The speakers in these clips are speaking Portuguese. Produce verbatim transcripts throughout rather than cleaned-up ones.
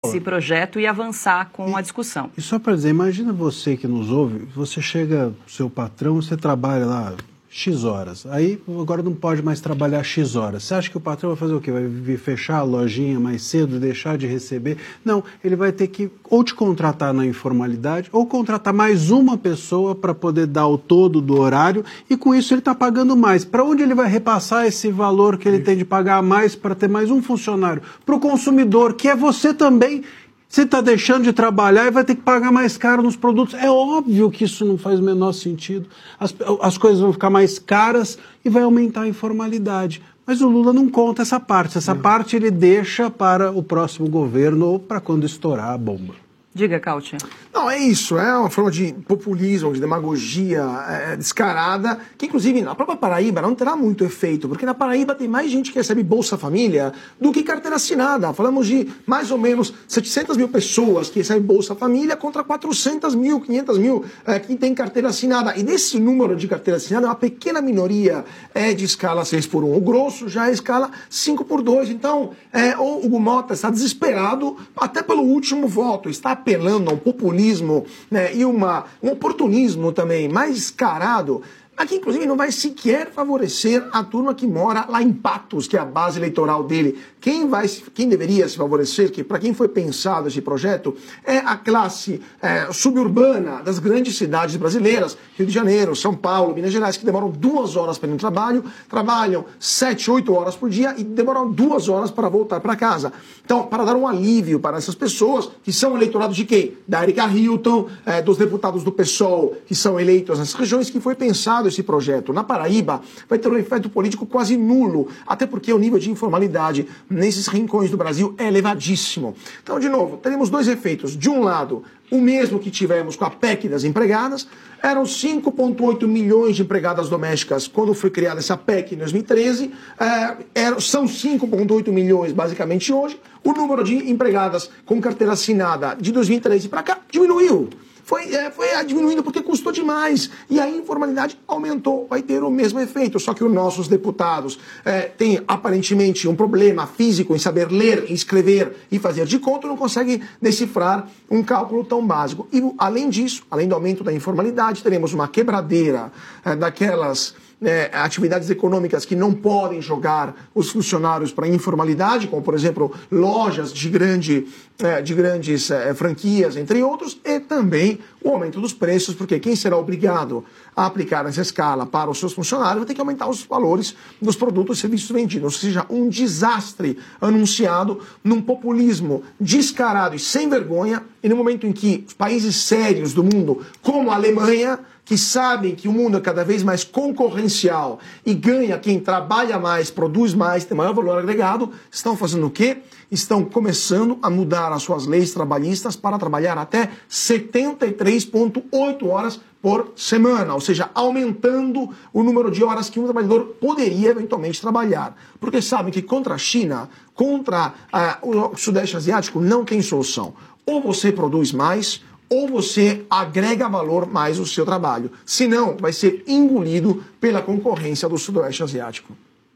esse projeto e avançar com e, a discussão. E só para dizer, imagina você que nos ouve, você chega, seu patrão, você trabalha lá X horas, aí agora não pode mais trabalhar X horas. Você acha que o patrão vai fazer o quê? Vai vir fechar a lojinha mais cedo, deixar de receber? Não, ele vai ter que ou te contratar na informalidade ou contratar mais uma pessoa para poder dar o todo do horário e com isso ele está pagando mais. Para onde ele vai repassar esse valor que ele tem de pagar a mais para ter mais um funcionário? Para o consumidor, que é você também. Você está deixando de trabalhar e vai ter que pagar mais caro nos produtos. É óbvio que isso não faz o menor sentido. As, as coisas vão ficar mais caras e vai aumentar a informalidade. Mas o Lula não conta essa parte. Essa não. parte ele deixa para o próximo governo ou para quando estourar a bomba. Diga, Cauti. Não, é isso, é uma forma de populismo, de demagogia é, descarada, que inclusive na própria Paraíba não terá muito efeito, porque na Paraíba tem mais gente que recebe Bolsa Família do que carteira assinada. Falamos de mais ou menos setecentas mil pessoas que recebem Bolsa Família contra quatrocentas mil, quinhentas mil é, que tem carteira assinada. E desse número de carteira assinada, uma pequena minoria é de escala seis por um. O grosso já é escala cinco por dois. Então, é, o Hugo Mota está desesperado, até pelo último voto, está apelando a um populismo, né, e uma, um oportunismo também mais descarado, mas que inclusive não vai sequer favorecer a turma que mora lá em Patos, que é a base eleitoral dele. Quem, vai, quem deveria se favorecer, que para quem foi pensado esse projeto, é a classe é, suburbana das grandes cidades brasileiras, Rio de Janeiro, São Paulo, Minas Gerais, que demoram duas horas para ir no trabalho, trabalham sete, oito horas por dia e demoram duas horas para voltar para casa. Então, para dar um alívio para essas pessoas, que são eleitorados de quem? Da Erika Hilton, é, dos deputados do PSOL, que são eleitos nessas regiões, que foi pensado esse projeto. Na Paraíba vai ter um efeito político quase nulo, até porque o nível de informalidade nesses rincões do Brasil é elevadíssimo. Então, de novo, teremos dois efeitos. De um lado, o mesmo que tivemos com a P E C das empregadas, eram cinco vírgula oito milhões de empregadas domésticas quando foi criada essa P E C em dois mil e treze, é, eram, são cinco vírgula oito milhões basicamente hoje. O número de empregadas com carteira assinada de dois mil e treze para cá diminuiu. Foi, é, foi diminuindo porque custou demais. E a informalidade aumentou, vai ter o mesmo efeito. Só que os nossos deputados é, têm aparentemente um problema físico em saber ler, escrever e fazer de conta, não conseguem decifrar um cálculo tão básico. E além disso, além do aumento da informalidade, teremos uma quebradeira é, daquelas É, atividades econômicas que não podem jogar os funcionários para a informalidade, como, por exemplo, lojas de, grande, é, de grandes é, franquias, entre outros, e também o aumento dos preços, porque quem será obrigado a aplicar essa escala para os seus funcionários vai ter que aumentar os valores dos produtos e serviços vendidos, ou seja, um desastre anunciado num populismo descarado e sem vergonha, e no momento em que os países sérios do mundo, como a Alemanha, que sabem que o mundo é cada vez mais concorrencial e ganha quem trabalha mais, produz mais, tem maior valor agregado, estão fazendo o quê? Estão começando a mudar as suas leis trabalhistas para trabalhar até setenta e três vírgula oito horas por semana, ou seja, aumentando o número de horas que um trabalhador poderia eventualmente trabalhar. Porque sabem que contra a China, contra uh, o Sudeste Asiático, não tem solução. Ou você produz mais, ou você agrega valor mais ao seu trabalho. Senão, vai ser engolido pela concorrência do Sudoeste Asiático.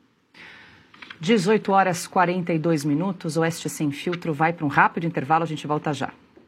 dezoito horas e quarenta e dois minutos, Oeste Sem Filtro vai para um rápido intervalo, a gente volta já.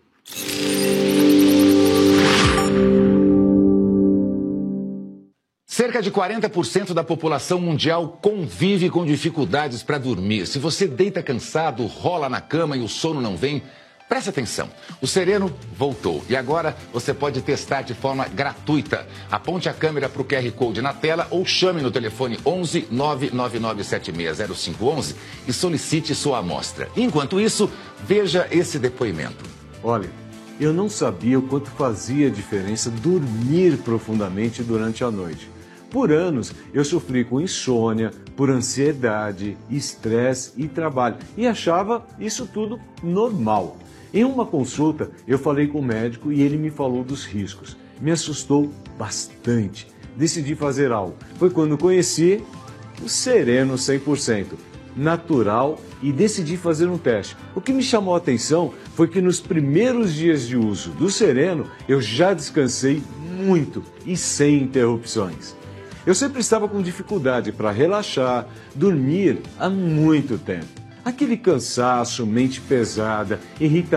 Cerca de quarenta por cento da população mundial convive com dificuldades para dormir. Se você deita cansado, rola na cama e o sono não vem, preste atenção, o Sereno voltou e agora você pode testar de forma gratuita. Aponte a câmera para o Q R Code na tela ou chame no telefone onze nove nove nove sete seis zero cinco um um e solicite sua amostra. Enquanto isso, veja esse depoimento. Olha, eu não sabia o quanto fazia diferença dormir profundamente durante a noite. Por anos, eu sofri com insônia, por ansiedade, estresse e trabalho e achava isso tudo normal. Em uma consulta, eu falei com o médico e ele me falou dos riscos. Me assustou bastante. Decidi fazer algo. Foi quando conheci o Sereno cem por cento, natural, e decidi fazer um teste. O que me chamou a atenção foi que nos primeiros dias de uso do Sereno, eu já descansei muito e sem interrupções. Eu sempre estava com dificuldade para relaxar, dormir há muito tempo. Aquele cansaço, mente pesada, irritação.